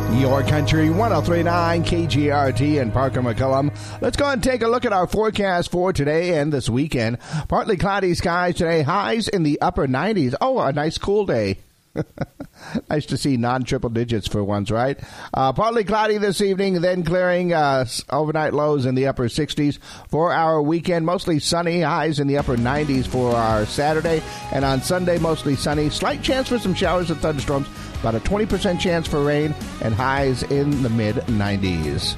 Your Country 103.9 KGRT and Parker McCullum. Let's go and take a look at our forecast for today and this weekend. Partly cloudy skies today, highs in the upper 90s. Oh, a nice cool day. Nice to see non-triple digits for once, right? Partly cloudy this evening, then clearing, overnight lows in the upper 60s. For our weekend, mostly sunny, highs in the upper 90s for our Saturday. And on Sunday, mostly sunny. Slight chance for some showers and thunderstorms. About a 20% chance for rain and highs in the mid-90s.